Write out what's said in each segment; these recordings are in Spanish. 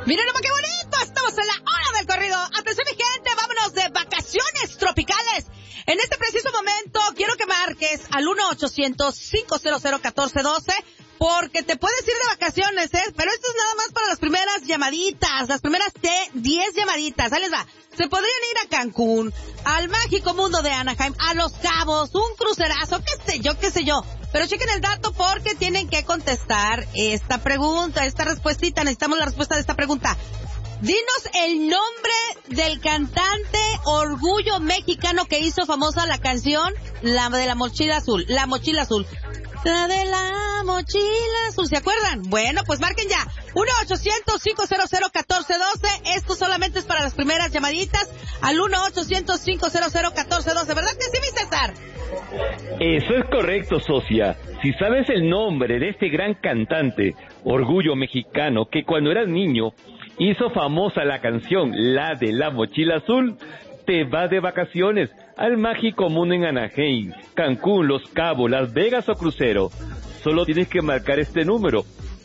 Miren nomás qué bonito, estamos en la hora del corrido. Atención mi gente, vámonos de vacaciones tropicales. En este preciso momento quiero que marques al 1-800-500-1412 porque te puedes ir de vacaciones, pero esto es nada más para las primeras llamaditas, las primeras 10 llamaditas. Ahí les va. Se podrían ir a Cancún, al mágico mundo de Anaheim, a Los Cabos, un crucerazo, qué sé yo. Pero chequen el dato porque tienen que contestar esta pregunta, esta respuestita. Necesitamos la respuesta de esta pregunta. Dinos el nombre del cantante orgullo mexicano que hizo famosa la canción La de la mochila azul. La mochila azul. La de la mochila azul, ¿se acuerdan? Bueno, pues marquen ya. 1-800-500-1412. Esto solamente es para las primeras llamaditas. Al 1-800-500-1412. ¿Verdad que sí, mi César? Eso es correcto, socia. Si sabes el nombre de este gran cantante, orgullo mexicano, que cuando eras niño hizo famosa la canción La de la mochila azul, te vas de vacaciones al mágico mundo en Anaheim, Cancún, Los Cabos, Las Vegas o crucero. Solo tienes que marcar este número,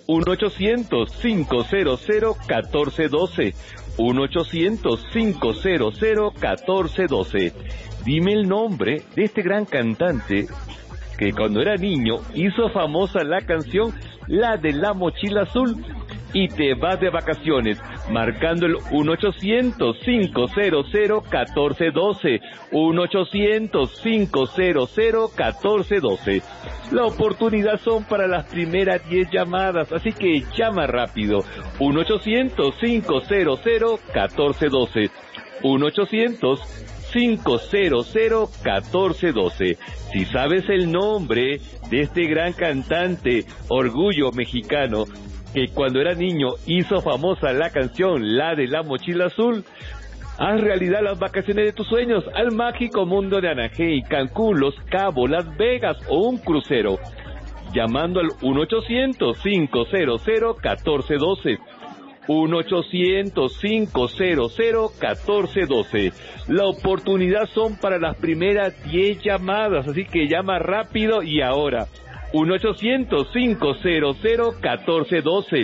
1-800-500-1412, 1-800-500-1412. Dime el nombre de este gran cantante que cuando era niño hizo famosa la canción La de la mochila azul y te vas de vacaciones marcando el 1-800-500-1412, 1-800-500-1412. La oportunidad son para las primeras 10 llamadas, así que llama rápido, 1-800-500-1412, 1-800-500-1412. Si sabes el nombre de este gran cantante, orgullo mexicano, que cuando era niño hizo famosa la canción La de la mochila azul, haz realidad las vacaciones de tus sueños al mágico mundo de Anaheim, Cancún, Los Cabos, Las Vegas o un crucero, llamando al 1-800-500-1412, 1-800-500-1412. La oportunidad son para las primeras 10 llamadas, así que llama rápido y ahora. 1-800-500-1412,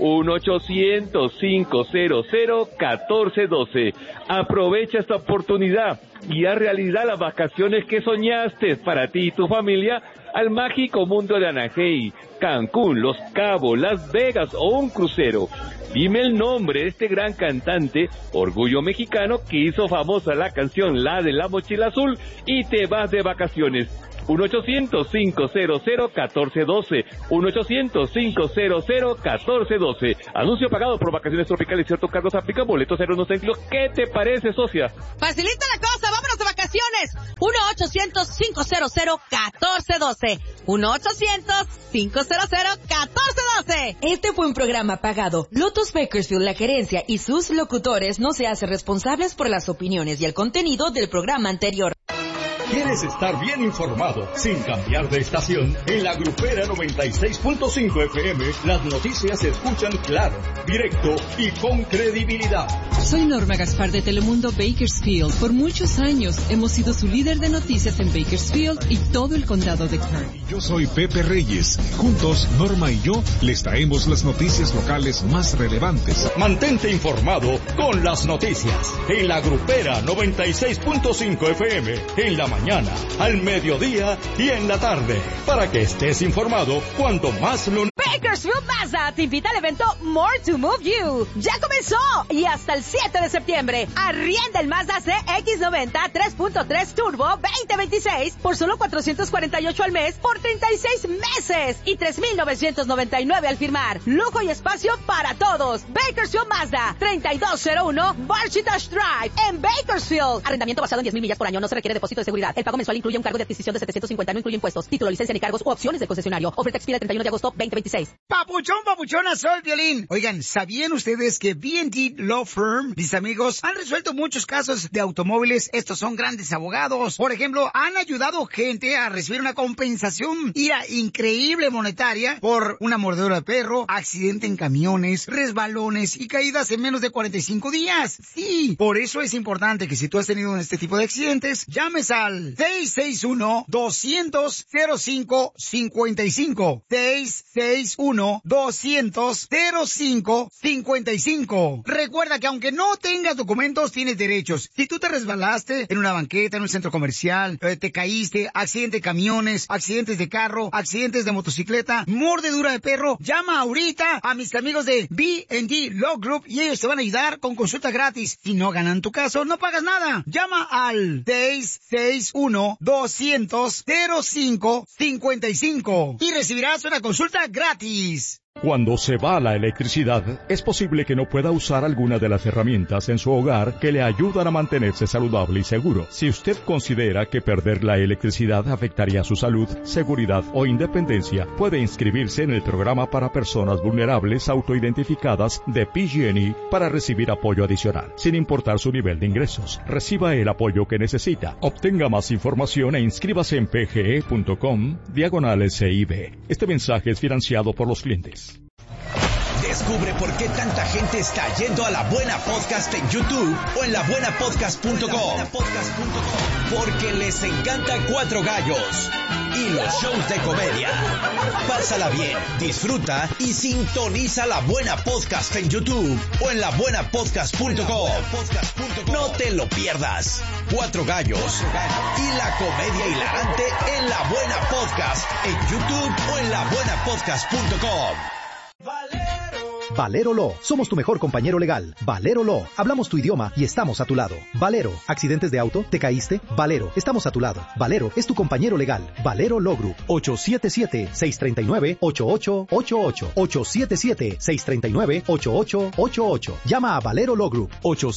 1-800-500-1412. Aprovecha esta oportunidad y haz realidad las vacaciones que soñaste para ti y tu familia al mágico mundo de Anaheim, Cancún, Los Cabos, Las Vegas o un crucero. Dime el nombre de este gran cantante, orgullo mexicano, que hizo famosa la canción La de la mochila azul y te vas de vacaciones. 1-800-500-1412, 1-800-500-1412. Anuncio pagado por Vacaciones Tropicales, ciertos cargos aplican, boletos aéreos no se incluyen. ¿Qué te parece, socia? Facilita la cosa, vámonos de vacaciones. 1-800-500-1412, 1-800-500-1412. Este fue un programa pagado. Lotus Bakersfield, la gerencia y sus locutores no se hacen responsables por las opiniones y el contenido del programa anterior. ¿Quieres estar bien informado sin cambiar de estación? En la Grupera 96.5 FM, las noticias se escuchan claro, directo y con credibilidad. Soy Norma Gaspar de Telemundo Bakersfield. Por muchos años hemos sido su líder de noticias en Bakersfield y todo el condado de Kern. Yo soy Pepe Reyes. Juntos, Norma y yo les traemos las noticias locales más relevantes. Mantente informado con las noticias en la Grupera 96.5 FM, en la mañana, al mediodía y en la tarde, para que estés informado cuanto más lo... Bakersfield Mazda te invita al evento More to Move You. Ya comenzó y hasta el 7 de septiembre. Arrienda el Mazda CX-90 3.3 Turbo 2026 por solo $448 al mes por 36 meses y $3,999 al firmar. Lujo y espacio para todos. Bakersfield Mazda 3201 Barchitash Drive en Bakersfield. Arrendamiento basado en 10,000 millas por año. No se requiere depósito de seguridad. El pago mensual incluye un cargo de adquisición de $750. No incluye impuestos, título, licencia ni cargos u opciones del concesionario. Oferta expira el 31 de agosto 2026. Papuchón, papuchona, soy Violín. Oigan, ¿sabían ustedes que B&T Law Firm, mis amigos, han resuelto muchos casos de automóviles? Estos son grandes abogados. Por ejemplo, han ayudado gente a recibir una compensación increíble monetaria por una mordedura de perro, accidente en camiones, resbalones y caídas en menos de 45 días. Sí, por eso es importante que si tú has tenido este tipo de accidentes, llames al 661-200-0555. 661 661-200-0555. Recuerda que aunque no tengas documentos, tienes derechos. Si tú te resbalaste en una banqueta, en un centro comercial, te caíste, accidente de camiones, accidentes de carro, accidentes de motocicleta, mordedura de perro, llama ahorita a mis amigos de B&D Law Group y ellos te van a ayudar con consulta gratis. Si no ganan tu caso, no pagas nada. Llama al 661-200-0555 y recibirás una consulta gratis. Cuando se va la electricidad, es posible que no pueda usar alguna de las herramientas en su hogar que le ayudan a mantenerse saludable y seguro. Si usted considera que perder la electricidad afectaría su salud, seguridad o independencia, puede inscribirse en el programa para personas vulnerables autoidentificadas de PG&E para recibir apoyo adicional, sin importar su nivel de ingresos. Reciba el apoyo que necesita. Obtenga más información e inscríbase en pge.com/CIB. Este mensaje es financiado por los clientes. Descubre por qué tanta gente está yendo a La Buena Podcast en YouTube o en labuenapodcast.com. Porque les encanta Cuatro Gallos y los shows de comedia. Pásala bien, disfruta y sintoniza La Buena Podcast en YouTube o en labuenapodcast.com. No te lo pierdas. Cuatro Gallos y la comedia hilarante en La Buena Podcast en YouTube o en labuenapodcast.com. Valero Law. Somos tu mejor compañero legal. Valero Law. Hablamos tu idioma y estamos a tu lado. Valero. ¿Accidentes de auto? ¿Te caíste? Valero. Estamos a tu lado. Valero es tu compañero legal. Valero Law Group. 877-639-8888. 877-639-8888. Llama a Valero Law Group.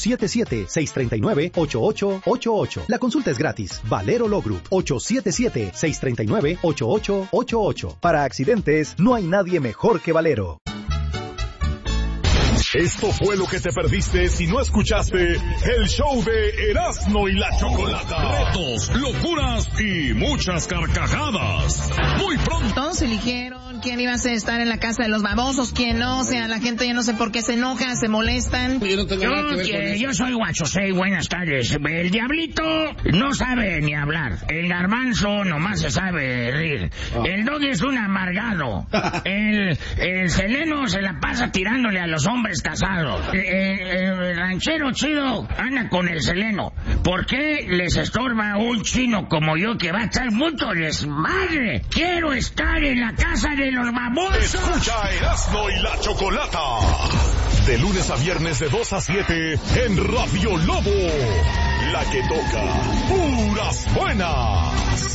877-639-8888. La consulta es gratis. Valero Law Group. 877-639-8888. Para accidentes, no hay nadie mejor que Valero. Esto fue lo que te perdiste si no escuchaste el show de Erasmo y la Chocolata. Retos, locuras y muchas carcajadas. Muy pronto. Todos eligieron quién iba a estar en la casa de los babosos, quién no. O sea, la gente ya no sé por qué se enoja, se molestan. Yo no tengo nada que ver con eso. Yo soy Guachosei, buenas tardes. El Diablito no sabe ni hablar. El Garbanzo nomás se sabe reír. El Doggy es un amargado. El Seleno se la pasa tirándole a los hombres casados. El ranchero chido anda con el Seleno. ¿Por qué les estorba un chino como yo que va a estar mucho desmadre? Quiero estar en la casa de los babosos. Escucha Erasmo y la Chocolata. De lunes a viernes de 2 a 7 en Radio Lobo. La que toca puras buenas.